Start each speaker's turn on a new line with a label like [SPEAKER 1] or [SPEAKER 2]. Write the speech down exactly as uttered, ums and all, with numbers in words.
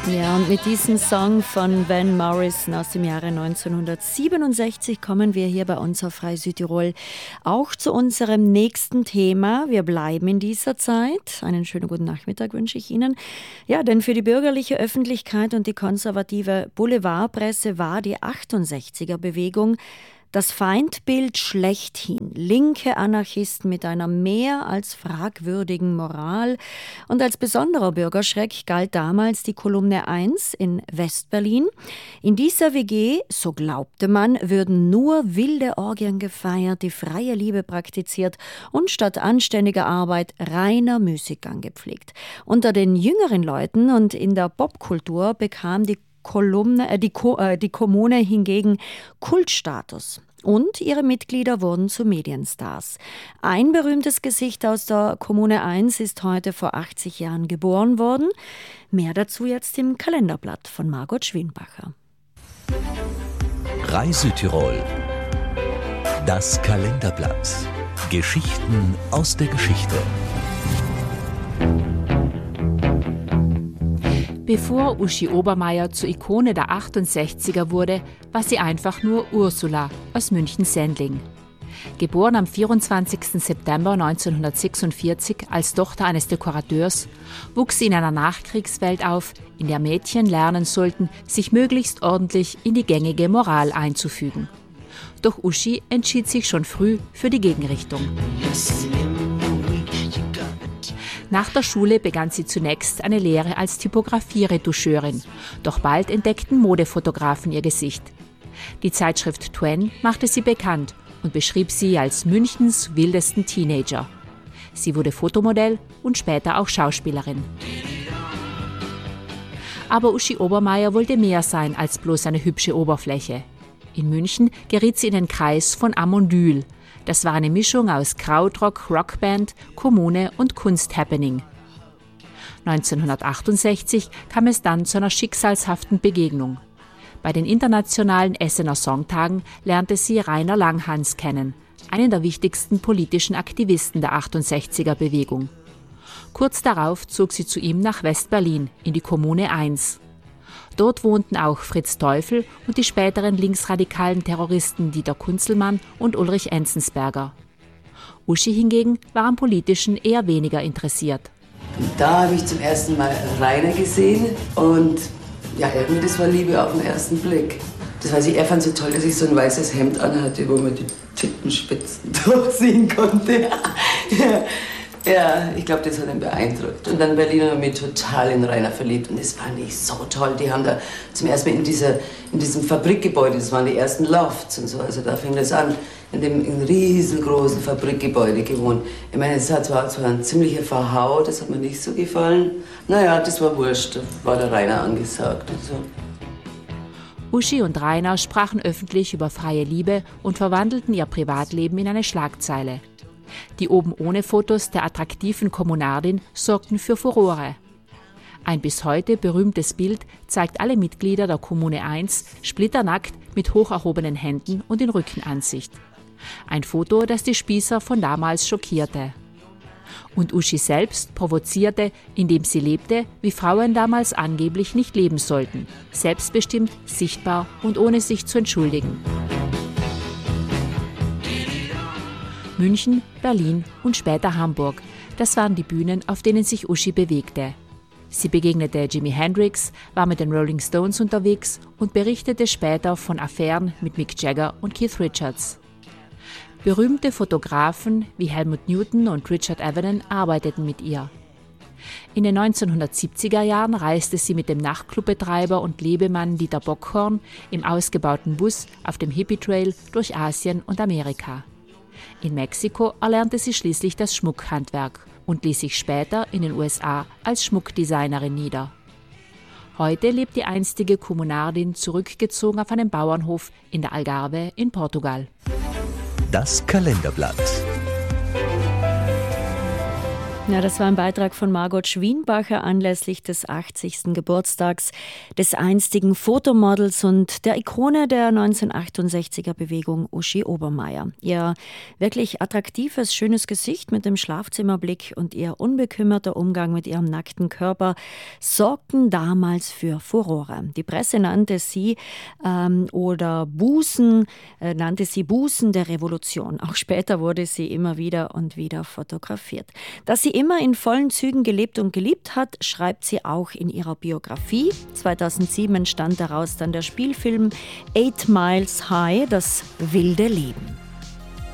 [SPEAKER 1] Ja, und mit diesem Song von Van Morrison aus dem Jahre neunzehnhundertsiebenundsechzig kommen wir hier bei uns auf Frei Südtirol auch zu unserem nächsten Thema. Wir bleiben in dieser Zeit. Einen schönen guten Nachmittag wünsche ich Ihnen. Ja, denn für die bürgerliche Öffentlichkeit und die konservative Boulevardpresse war die achtundsechziger-Bewegung das Feindbild schlechthin. Linke Anarchisten mit einer mehr als fragwürdigen Moral. Und als besonderer Bürgerschreck galt damals die Kolumne eins in Westberlin. In dieser W G, so glaubte man, würden nur wilde Orgien gefeiert, die freie Liebe praktiziert und statt anständiger Arbeit reiner Müßiggang gepflegt. Unter den jüngeren Leuten und in der Popkultur bekam die Kolumne, äh, die, Ko, äh, die Kommune hingegen Kultstatus. Und ihre Mitglieder wurden zu Medienstars. Ein berühmtes Gesicht aus der Kommune eins ist heute vor achtzig Jahren geboren worden. Mehr dazu jetzt im Kalenderblatt von Margot Schwienbacher.
[SPEAKER 2] Frei Südtirol. Das Kalenderblatt. Geschichten aus der Geschichte.
[SPEAKER 3] Bevor Uschi Obermaier zur Ikone der achtundsechziger wurde, war sie einfach nur Ursula aus München-Sendling. Geboren am vierundzwanzigsten September neunzehnhundertsechsundvierzig als Tochter eines Dekorateurs, wuchs sie in einer Nachkriegswelt auf, in der Mädchen lernen sollten, sich möglichst ordentlich in die gängige Moral einzufügen. Doch Uschi entschied sich schon früh für die Gegenrichtung. Nach der Schule begann sie zunächst eine Lehre als Typografie-Retoucheurin. Doch bald entdeckten Modefotografen ihr Gesicht. Die Zeitschrift Twen machte sie bekannt und beschrieb sie als Münchens wildesten Teenager. Sie wurde Fotomodell und später auch Schauspielerin. Aber Uschi Obermaier wollte mehr sein als bloß eine hübsche Oberfläche. In München geriet sie in den Kreis von Amondyl. Das war eine Mischung aus Krautrock, Rockband, Kommune und Kunsthappening. neunzehnhundertachtundsechzig kam es dann zu einer schicksalshaften Begegnung. Bei den internationalen Essener Songtagen lernte sie Rainer Langhans kennen, einen der wichtigsten politischen Aktivisten der achtundsechziger-Bewegung. Kurz darauf zog sie zu ihm nach West-Berlin in die Kommune eins. Dort wohnten auch Fritz Teufel und die späteren linksradikalen Terroristen Dieter Kunzelmann und Ulrich Enzensberger. Uschi hingegen war am Politischen eher weniger interessiert.
[SPEAKER 4] Und da habe ich zum ersten Mal Rainer gesehen und ja, irgendwie das war Liebe auf den ersten Blick. Das weiß ich, er fand so toll, dass ich so ein weißes Hemd anhatte, wo man die Tittenspitzen durchsehen konnte. ja. Ja, ich glaube, das hat ihn beeindruckt. Und dann Berlin habe ich mich total in Rainer verliebt. Und das fand ich so toll. Die haben da zum ersten Mal in, dieser, in diesem Fabrikgebäude, das waren die ersten Lofts und so. Also da fing das an, in dem in riesengroßen Fabrikgebäude gewohnt. Ich meine, es war zwar, zwar ein ziemlicher Verhau, das hat mir nicht so gefallen. Naja, das war wurscht, da war der Rainer angesagt und so.
[SPEAKER 3] Uschi und Rainer sprachen öffentlich über freie Liebe und verwandelten ihr Privatleben in eine Schlagzeile. Die Oben-ohne-Fotos der attraktiven Kommunardin sorgten für Furore. Ein bis heute berühmtes Bild zeigt alle Mitglieder der Kommune eins splitternackt mit hoch erhobenen Händen und in Rückenansicht. Ein Foto, das die Spießer von damals schockierte. Und Uschi selbst provozierte, indem sie lebte, wie Frauen damals angeblich nicht leben sollten. Selbstbestimmt, sichtbar und ohne sich zu entschuldigen. München, Berlin und später Hamburg. Das waren die Bühnen, auf denen sich Uschi bewegte. Sie begegnete Jimi Hendrix, war mit den Rolling Stones unterwegs und berichtete später von Affären mit Mick Jagger und Keith Richards. Berühmte Fotografen wie Helmut Newton und Richard Avedon arbeiteten mit ihr. In den neunzehnhundertsiebziger Jahren reiste sie mit dem Nachtclubbetreiber und Lebemann Dieter Bockhorn im ausgebauten Bus auf dem Hippie Trail durch Asien und Amerika. In Mexiko erlernte sie schließlich das Schmuckhandwerk und ließ sich später in den U S A als Schmuckdesignerin nieder. Heute lebt die einstige Kommunardin zurückgezogen auf einem Bauernhof in der Algarve in Portugal.
[SPEAKER 2] Das Kalenderblatt.
[SPEAKER 1] Ja, das war ein Beitrag von Margot Schwienbacher anlässlich des achtzigsten Geburtstags des einstigen Fotomodels und der Ikone der neunzehnhundertachtundsechziger Bewegung Uschi Obermaier. Ihr wirklich attraktives, schönes Gesicht mit dem Schlafzimmerblick und ihr unbekümmerter Umgang mit ihrem nackten Körper sorgten damals für Furore. Die Presse nannte sie ähm, oder Busen, äh, nannte sie Busen der Revolution. Auch später wurde sie immer wieder und wieder fotografiert. Dass sie immer in vollen Zügen gelebt und geliebt hat, schreibt sie auch in ihrer Biografie. zweitausendsieben entstand daraus dann der Spielfilm Eight Miles High, das wilde Leben.